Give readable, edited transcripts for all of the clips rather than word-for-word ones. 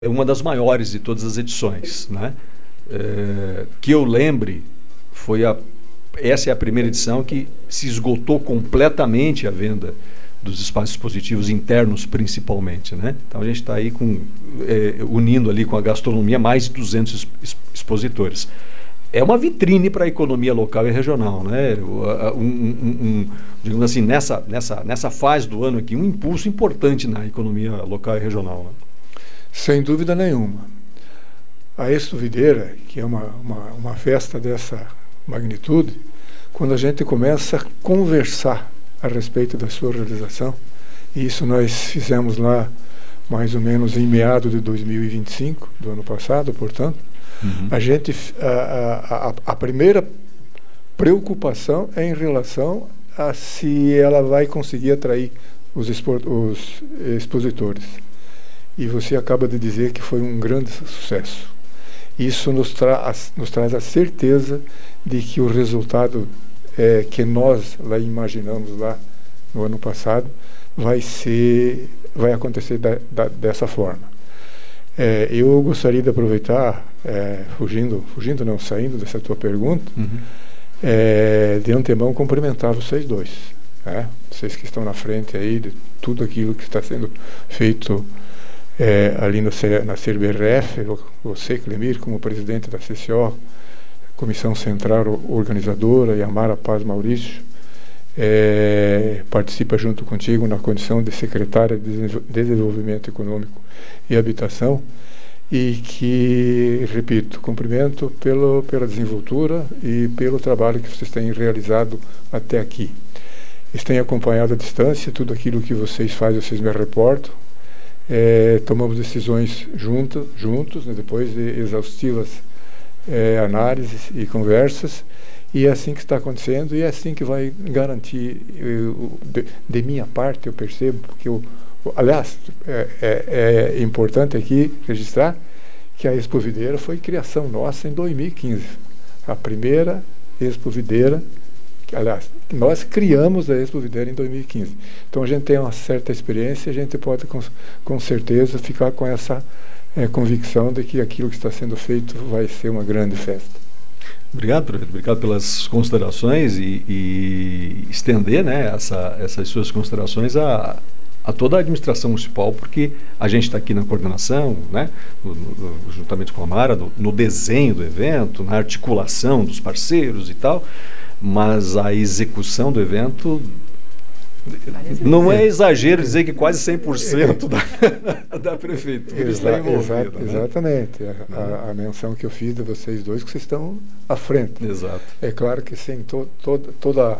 É uma das maiores de todas as edições, né? Que eu lembre, essa é a primeira edição que se esgotou completamente a venda dos espaços expositivos internos, principalmente, né? Então a gente está aí unindo ali com a gastronomia mais de 200 expositores. É uma vitrine para a economia local e regional, né? Digamos assim, nessa fase do ano aqui, um impulso importante na economia local e regional, né? Sem dúvida nenhuma. A Expo Videira, que é uma festa dessa magnitude, quando a gente começa a conversar a respeito da sua realização, e isso nós fizemos lá mais ou menos em meados de 2025, do ano passado, portanto, a primeira preocupação é em relação a se ela vai conseguir atrair os expositores. E você acaba de dizer que foi um grande sucesso. Isso nos traz a certeza de que o resultado que nós lá imaginamos lá no ano passado vai acontecer dessa forma. Eu gostaria de aproveitar, saindo dessa tua pergunta, de antemão cumprimentar vocês dois, né? Vocês que estão na frente aí de tudo aquilo que está sendo feito ali na CBRF, você, Clemir, como presidente da CCO, Comissão Central Organizadora, e a Mara Paz Maurício, participa junto contigo na condição de secretária de Desenvolvimento Econômico e Habitação, e que, repito, cumprimento pela desenvoltura e pelo trabalho que vocês têm realizado até aqui. Eles têm acompanhado à distância tudo aquilo que vocês fazem, vocês me reportam. Tomamos decisões juntos, né, depois de exaustivas análises e conversas, e é assim que está acontecendo, e é assim que vai garantir, de minha parte, eu percebo, porque aliás, é importante aqui registrar que a Expo Videira foi criação nossa em 2015, a primeira Expo Videira. Aliás, nós criamos a Expo Videira em 2015. Então a gente tem uma certa experiência, a gente pode com certeza ficar com essa convicção de que aquilo que está sendo feito vai ser uma grande festa. Obrigado, prefeito. Obrigado pelas considerações e estender, né, essas suas considerações a toda a administração municipal, porque a gente está aqui na coordenação, né, juntamente com a Mara, no desenho do evento, na articulação dos parceiros e tal, mas a execução do evento, não é exagero dizer que quase 100% da prefeitura está envolvida. Exatamente. Né? A menção que eu fiz de vocês dois, que vocês estão à frente. Exato. É claro que sem toda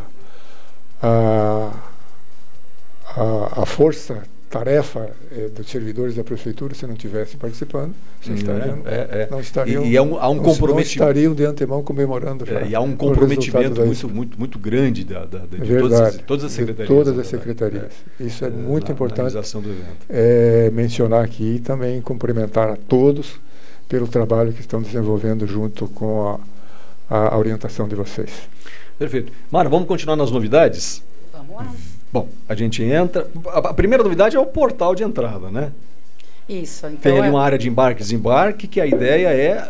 a força-tarefa dos servidores da prefeitura, se não estivessem participando, não estariam, há um comprometimento, não estariam de antemão comemorando. E há um comprometimento muito grande de todas as secretarias. Todas as secretarias. Isso é muito importante do evento. Mencionar aqui e também cumprimentar a todos pelo trabalho que estão desenvolvendo junto com a orientação de vocês. Perfeito. Mara, vamos continuar nas novidades? Vamos lá. Bom, a gente entra. A primeira novidade é o portal de entrada, né? Isso. Então tem ali uma área de embarque e desembarque, que a ideia é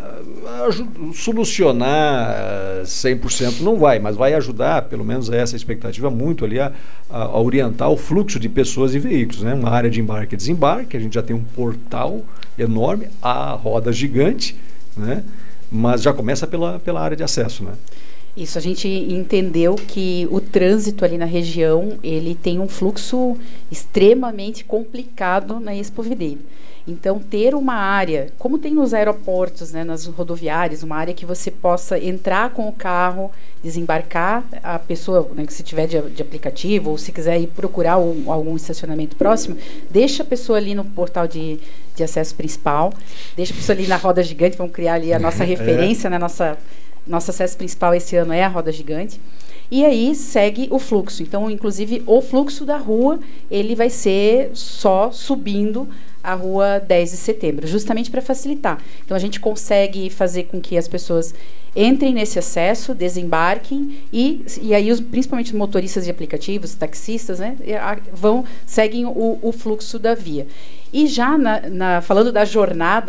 solucionar 100%, não vai, mas vai ajudar, pelo menos essa expectativa, muito ali a orientar o fluxo de pessoas e veículos, né? Uma área de embarque e desembarque, a gente já tem um portal enorme, a roda gigante, né? Mas já começa pela área de acesso, né? Isso, a gente entendeu que o trânsito ali na região, ele tem um fluxo extremamente complicado na Expo Videira. Então, ter uma área, como tem nos aeroportos, né, nas rodoviárias, uma área que você possa entrar com o carro, desembarcar a pessoa, né, que se tiver de aplicativo, ou se quiser ir procurar algum estacionamento próximo, deixa a pessoa ali no portal de acesso principal, deixa a pessoa ali na roda gigante, vamos criar ali a nossa referência, né, nosso acesso principal esse ano é a roda gigante. E aí segue o fluxo. Então, inclusive, o fluxo da rua, ele vai ser só subindo a rua 10 de setembro, justamente para facilitar. Então, a gente consegue fazer com que as pessoas entrem nesse acesso, desembarquem e aí principalmente os motoristas de aplicativos, taxistas, né, seguem o fluxo da via. E já falando da jornada